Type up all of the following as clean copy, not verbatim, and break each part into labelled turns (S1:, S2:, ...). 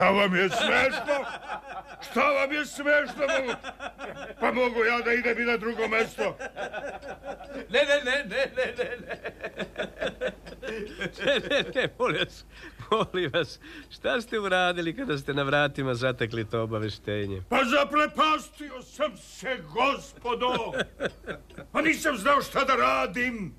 S1: A vam je smešno? Šta vam je smešno? Pa mogu ja da idem i na drugo mesto.
S2: Ne, molim vas, šta ste uradili kada ste na vratima zatekli to obaveštenje?
S1: Pa zaprepastio sam se, gospodo. Pa nisam znao šta da radim.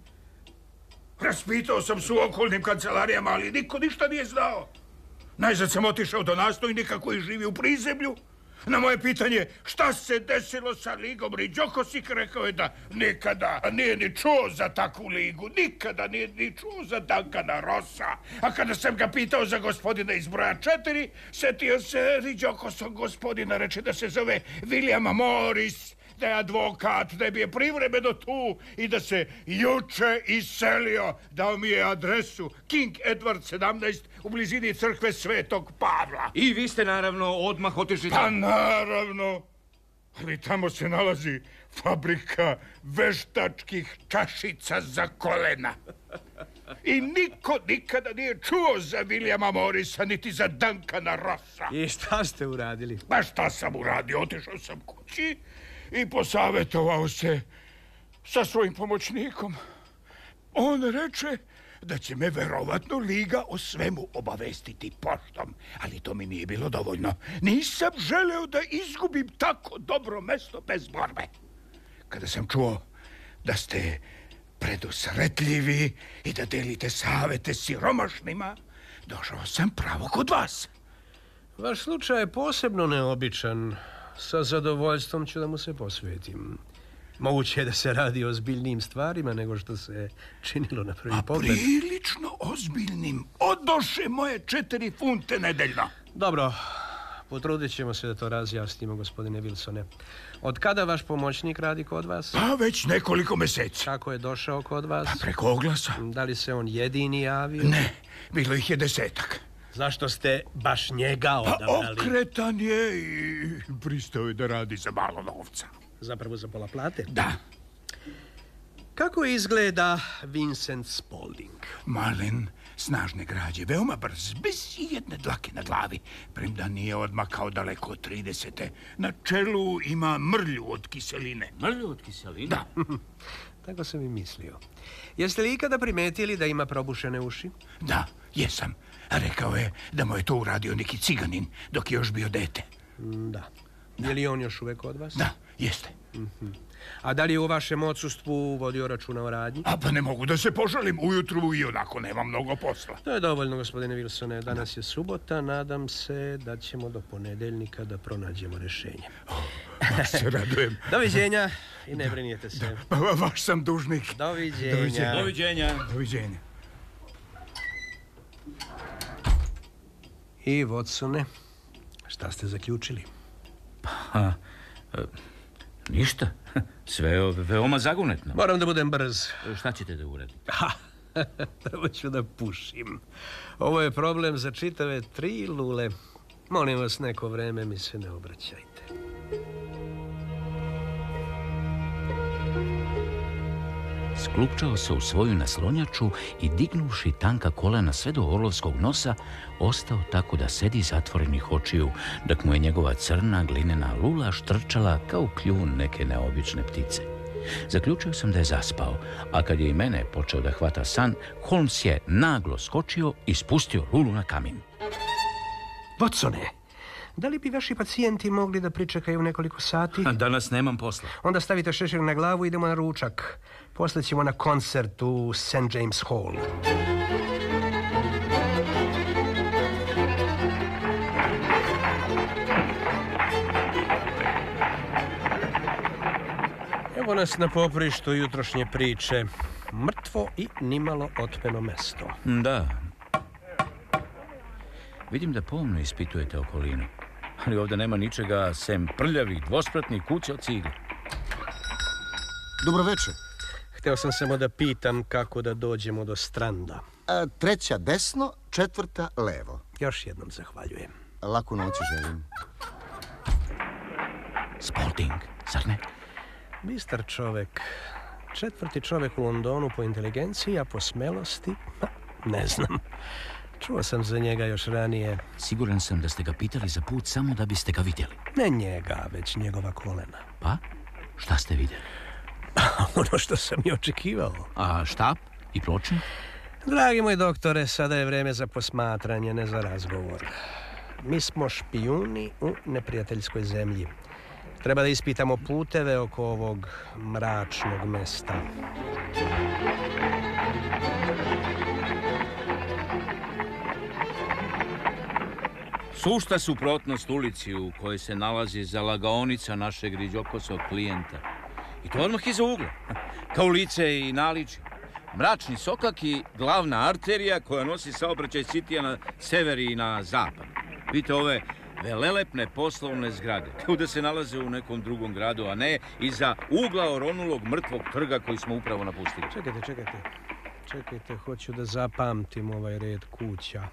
S1: Raspitao sam se u okolnim kancelarijama, ali niko ništa nije znao. Najzad sam otišao do nastojnika koji živi u prizemlju. Na moje pitanje šta se desilo sa ligom Riđokosik, rekao je da nikada nije ni čuo za takvu ligu, nikada nije ni čuo za Duncana Rossa. A kada sam ga pitao za gospodina iz broja 4, setio se Riđokosog gospodina, reče da se zove William Morris, da je advokat, da je bio privremeno tu i da se juče iselio. Dao mi je adresu King Edward 17 u blizini crkve Svetog Pavla.
S3: I vi ste naravno odmah otišli...
S1: Pa naravno, ali tamo se nalazi fabrika veštačkih čašica za kolena. I niko nikada nije čuo za Williama Morrisa, niti za Duncana Rossa.
S2: I šta ste uradili?
S1: Pa šta sam uradio? Otišao sam kući i posavjetovao se sa svojim pomoćnikom. On reče da će me verovatno liga o svemu obavestiti poštom, ali to mi nije bilo dovoljno. Nisam želeo da izgubim tako dobro mesto bez borbe. Kada sam čuo da ste predusretljivi i da delite savete siromašnima, došao sam pravo kod vas.
S2: Vaš slučaj je posebno neobičan. Sa zadovoljstvom ću da mu se posvetim. Moguće je da se radi o ozbiljnim stvarima nego što se činilo na prvi pogled.
S1: A prilično ozbiljnim. Odoše moje 4 funte nedeljno.
S2: Dobro, potrudit ćemo se da to razjasnimo, gospodine Wilsone. Od kada vaš pomoćnik radi kod vas?
S1: Pa već nekoliko meseci.
S2: Kako je došao kod vas?
S1: Pa preko oglasa.
S2: Da li se on jedini javio?
S1: Ne, bilo ih je 10-ak.
S2: Zašto ste baš njega odabrali?
S1: Pa okretan je i pristao je da radi za malo novca.
S2: Zapravo za pola plate?
S1: Da.
S2: Kako izgleda Vincent Spaulding?
S1: Malen, snažne građe, veoma brz, bez jedne dlake na glavi, premda nije odmakao daleko od 30. Na čelu ima mrlju od kiseline.
S3: Mrlju od kiseline?
S1: Da.
S2: Tako sam i mislio. Jeste li ikada primetili da ima probušene uši?
S1: Da, jesam. Rekao je da mu je to uradio neki ciganin dok je još bio dete.
S2: Da. Je li on još uvek kod vas?
S1: Da, jeste.
S2: A da li je u vašem odsustvu vodio računa o radnji?
S1: A pa ne mogu da se požalim, ujutru i onako nema mnogo posla.
S2: To je dovoljno, gospodine Wilsone. Danas je subota, nadam se da ćemo do ponedeljnika da pronađemo rešenje.
S1: Baš se radujem.
S2: Doviđenja i ne brinite se.
S1: Vaš sam dužnik.
S2: Doviđenja.
S1: Doviđenja.
S2: I, Watsone, šta ste zaključili?
S3: Pa, ništa. Sve je veoma zagonetno.
S2: Moram da budem brz.
S3: Šta ćete da uradite?
S2: Prvo ću da pušim. Ovo je problem za čitave 3 lule. Molim vas, neko vreme mi se ne obraćajte.
S3: Sklupčao se u svoju naslonjaču i dignuši tanka kolena sve do orlovskog nosa, ostao tako da sedi zatvorenih očiju, dok mu je njegova crna glinena lula štrčala kao kljun neke neobične ptice. Zaključio sam da je zaspao, a kad je i mene počeo da hvata san, Holmes je naglo skočio i spustio lulu na kamin.
S2: Watsone, da li bi vaši pacijenti mogli da pričekaju nekoliko sati?
S3: Danas nemam posla.
S2: Onda stavite šešir na glavu i idemo na ručak. Posle ćemo na koncert u St. James Hall. Evo nas na poprištu jutrošnje priče. Mrtvo i nimalo otmeno mesto.
S3: Da. Vidim da pomno ispitujete okolinu. Ali ovdje nema ničega sem prljavih dvospratnih kuća od cigle.
S4: Dobro večer.
S2: Hteo sam samo da pitam kako da dođemo do Stranda.
S4: 3. desno, 4. levo.
S2: Još jednom zahvaljujem.
S4: Laku noć želim.
S3: Spaulding, zar ne?
S2: Bistar čovek. 4. čovek u Londonu po inteligenciji, a po smelosti, ne znam. Čuo sam za njega još ranije.
S3: Siguran sam da ste ga pitali za put samo da biste ga vidjeli.
S2: Ne njega, već njegova kolena.
S3: Pa? Šta ste vidjeli?
S2: Ono što sam i očekivao.
S3: A štap i ploče?
S2: Dragi moj doktore, sada je vreme za posmatranje, ne za razgovor. Mi smo špijuni u neprijateljskoj zemlji. Treba da ispitamo puteve oko ovog mračnog mesta.
S5: Sušta suprotnost ulici u kojoj se nalazi zalagaonica našeg riđokosog klijenta. I to odmah iza ugla, kao lice i naličje. Mračni sokak i glavna arterija koja nosi saobraćaj Citija na sever i na zapad. Vidite ove velelepne poslovne zgrade, kao da se nalaze u nekom drugom gradu, a ne iza ugla oronulog mrtvog trga koji smo upravo napustili.
S2: Čekajte, hoću da zapamtim ovaj red kuća.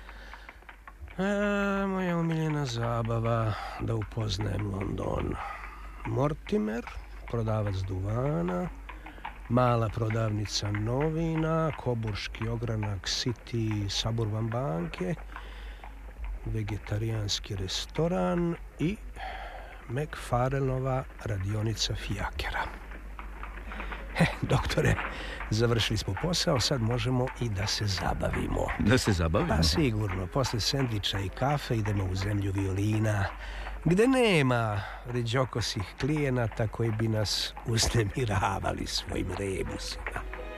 S2: Moja omiljena zabava da upoznajem London. Mortimer, prodavac duvana, mala prodavnica novina, koburški ogranak City Suburban banke, vegetarijanski restoran i McFarlaneova radionica fijakera. Doktore, završili smo posao, sad možemo i da se zabavimo.
S3: Da se zabavimo?
S2: Pa sigurno, posle sendviča i kafe idemo u zemlju violina, gde nema riđokosih klijenata koji bi nas uznemiravali svojim rebusima.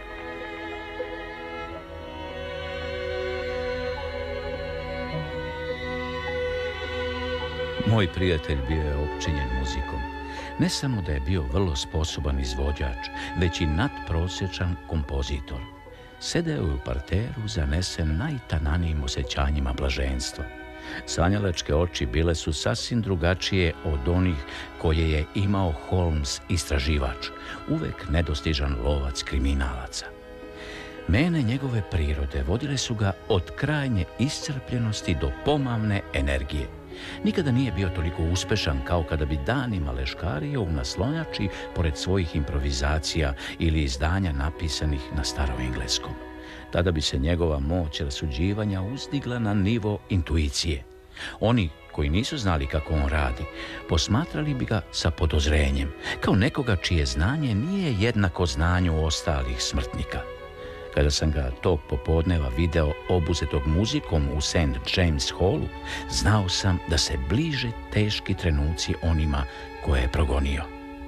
S3: Moj prijatelj bio je opčinjen muzikom. Ne samo da je bio vrlo sposoban izvođač, već i nadprosječan kompozitor. Sedeo je u parteru zanesen najtananijim osjećanjima blaženstva. Sanjalačke oči bile su sasvim drugačije od onih koje je imao Holmes istraživač, uvek nedostižan lovac kriminalaca. Mene njegove prirode vodile su ga od krajnje iscrpljenosti do pomamne energije. Nikada nije bio toliko uspešan kao kada bi danima leškario u naslonjači pored svojih improvizacija ili izdanja napisanih na staroengleskom. Tada bi se njegova moć rasuđivanja uzdigla na nivo intuicije. Oni koji nisu znali kako on radi, posmatrali bi ga sa podozrenjem, kao nekoga čije znanje nije jednako znanju ostalih smrtnika. Kada sam ga tog popodneva video obuzetog muzikom u St. James Hallu, znao sam da se bliže teški trenuci onima koje je progonio.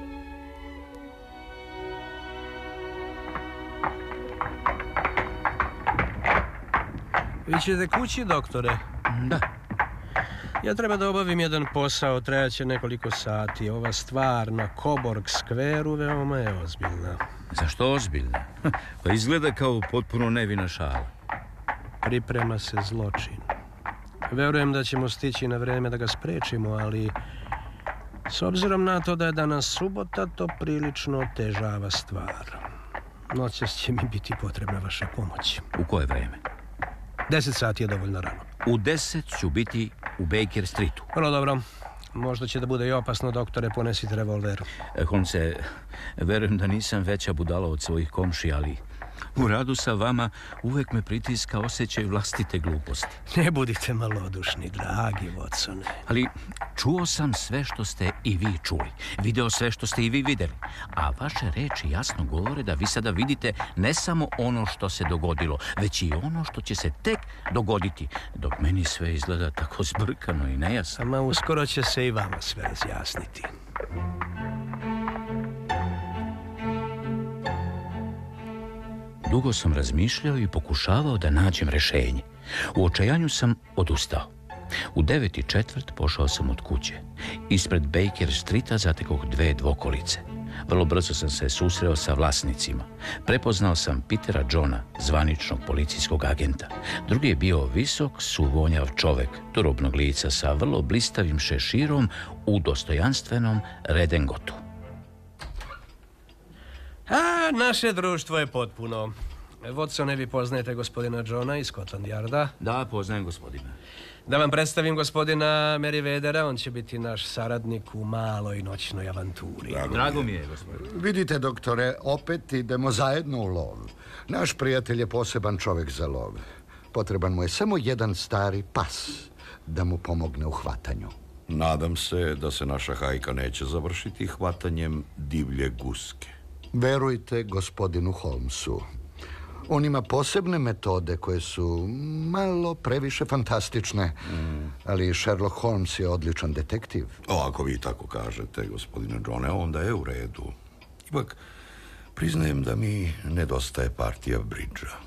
S2: Vi ćete kući, doktore?
S3: Da.
S2: Ja treba da obavim jedan posao, trajaće nekoliko sati. Ova stvar na Coburg Square-u veoma je ozbiljna.
S5: Zašto ozbiljno? Pa izgleda kao potpuno nevina šala.
S2: Priprema se zločin. Verujem da ćemo stići na vreme da ga sprečimo, ali s obzirom na to da je danas subota, to prilično otežava stvar. Noćas će mi biti potrebna vaša pomoć.
S3: U koje vreme?
S2: 10 sati je dovoljno rano.
S3: U 10 ću biti u Baker Streetu.
S2: Vrlo dobro. Možda će da bude i opasno, doktore, ponesite revolver.
S3: Holmese, verujem da nisam veća budala od svojih komšija, ali u radu sa vama uvek me pritiska osjećaj vlastite gluposti.
S2: Ne budite malodušni, dragi Watsone.
S3: Ali čuo sam sve što ste i vi čuli. Video sve što ste i vi videli. A vaše reči jasno govore da vi sada vidite ne samo ono što se dogodilo, već i ono što će se tek dogoditi, dok meni sve izgleda tako zbrkano i nejasno.
S2: Ama uskoro će se i vama sve razjasniti.
S3: Dugo sam razmišljao i pokušavao da nađem rešenje. U očajanju sam odustao. U 9:15 pošao sam od kuće. Ispred Baker Streeta zatekoh 2 dvokolice. Vrlo brzo sam se susreo sa vlasnicima. Prepoznao sam Petera Johna, zvaničnog policijskog agenta. Drugi je bio visok, suvonjav čovek, turobnog lica sa vrlo blistavim šeširom u dostojanstvenom redengotu.
S2: Naše društvo je potpuno. Watsone, vi poznajete gospodina Johna iz Scotland Yarda?
S3: Da, poznajem gospodina.
S2: Da vam predstavim gospodina Merriweathera, on će biti naš saradnik u maloj noćnoj avanturi.
S5: Drago mi je, gospodine.
S4: Vidite, doktore, opet idemo zajedno u lov. Naš prijatelj je poseban čovjek za lov. potreban mu je samo jedan stari pas da mu pomogne u hvatanju.
S6: Nadam se da se naša hajka neće završiti hvatanjem divlje guske.
S4: Verujte gospodinu Holmesu. On ima posebne metode koje su malo previše fantastične, ali Sherlock Holmes je odličan detektiv.
S6: Ako vi tako kažete, gospodine Johne, onda je u redu. Ipak, priznajem da mi nedostaje partija bridža.